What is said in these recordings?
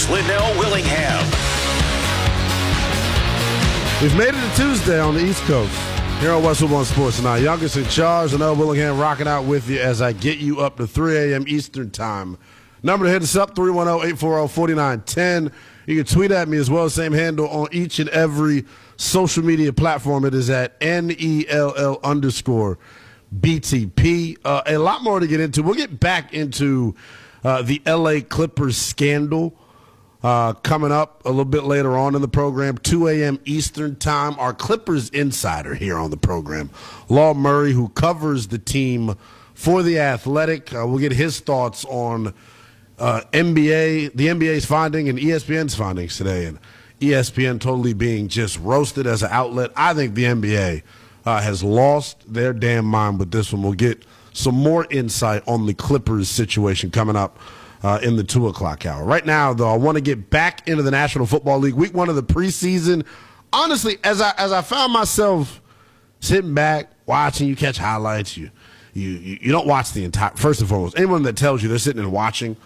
Here's Linnell Willingham. We've made it to Tuesday on the East Coast. Here on Westwood One Sports Tonight. Youngest in charge, Linnell Willingham rocking out with you as I get you up to 3 a.m. Eastern Time. Number to hit us up, 310-840-4910. You can tweet at me as well, same handle on each and every social media platform. It is at NELL_BTP. A lot more to get into. We'll get back into the L.A. Clippers scandal coming up a little bit later on in the program, 2 a.m. Eastern Time. Our Clippers insider here on the program, Law Murray, who covers the team for The Athletic. We'll get his thoughts on the NBA's finding and ESPN's findings today. And ESPN totally being just roasted as an outlet. I think the NBA has lost their damn mind with this one. We'll get some more insight on the Clippers situation coming up in the 2 o'clock hour. Right now, though, I want to get back into the National Football League. Week 1 of the preseason. Honestly, as I found myself sitting back, watching, you catch highlights, you don't watch the entire, first and foremost, anyone that tells you they're sitting and watching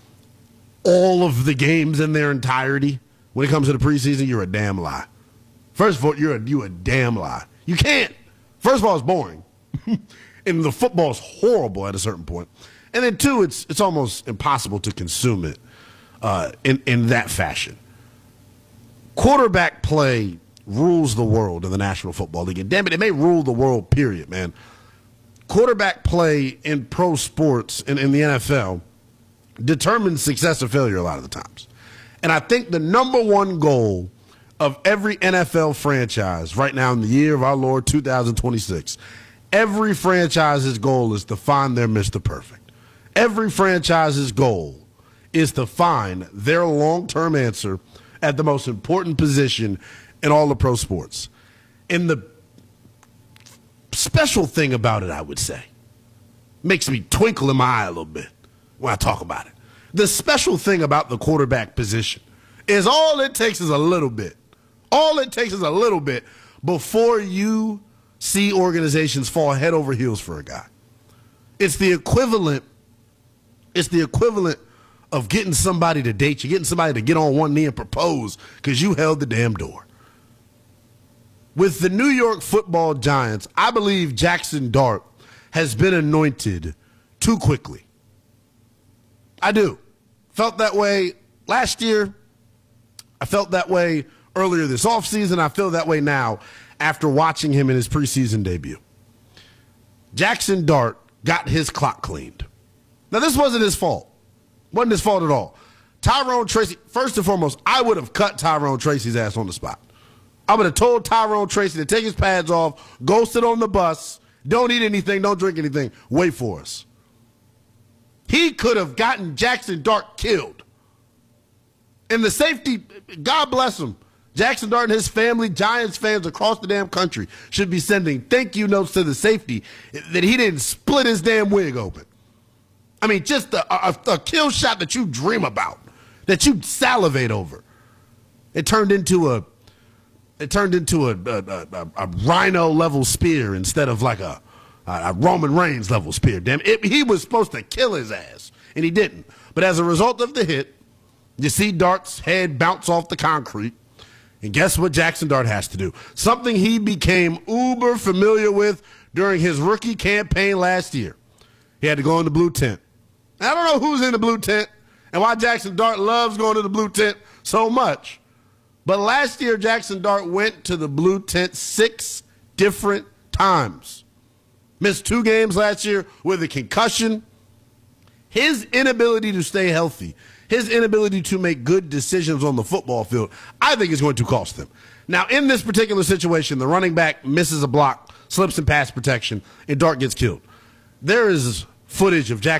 all of the games in their entirety when it comes to the preseason, you're a damn lie. First of all, you're a damn lie. You can't. First of all, it's boring. And the football's horrible at a certain point. And then, two, it's almost impossible to consume it in that fashion. Quarterback play rules the world in the National Football League. And damn it may rule the world, period, man. Quarterback play in pro sports and in the NFL determines success or failure a lot of the times. And I think the number one goal of every NFL franchise right now in the year of our Lord 2026, every franchise's goal is to find their Mr. Perfect. Every franchise's goal is to find their long-term answer at the most important position in all of pro sports. And the special thing about it, I would say, makes me twinkle in my eye a little bit when I talk about it. The special thing about the quarterback position is all it takes is a little bit. All it takes is a little bit before you see organizations fall head over heels for a guy. It's the equivalent of getting somebody to date you, getting somebody to get on one knee and propose because you held the damn door. With the New York Football Giants, I believe Jackson Dart has been anointed too quickly. I do. Felt that way last year. I felt that way earlier this offseason. I feel that way now after watching him in his preseason debut. Jackson Dart got his clock cleaned. Now, this wasn't his fault. Wasn't his fault at all. Tyrone Tracy, first and foremost, I would have cut Tyrone Tracy's ass on the spot. I would have told Tyrone Tracy to take his pads off, go sit on the bus, don't eat anything, don't drink anything, wait for us. He could have gotten Jackson Dart killed. And the safety, God bless him, Jackson Dart and his family, Giants fans across the damn country, should be sending thank you notes to the safety that he didn't split his damn wig open. I mean, just a kill shot that you dream about, that you salivate over. It turned into a Rhino level spear instead of like a Roman Reigns level spear. Damn it, he was supposed to kill his ass, and he didn't. But as a result of the hit, you see Dart's head bounce off the concrete, and guess what Jackson Dart has to do? Something he became uber familiar with during his rookie campaign last year. He had to go in the blue tent. I don't know who's in the blue tent and why Jackson Dart loves going to the blue tent so much. But last year, Jackson Dart went to the blue tent 6 different times. Missed 2 games last year with a concussion. His inability to stay healthy, his inability to make good decisions on the football field, I think is going to cost him. Now, in this particular situation, the running back misses a block, slips in pass protection, and Dart gets killed. There is footage of Jackson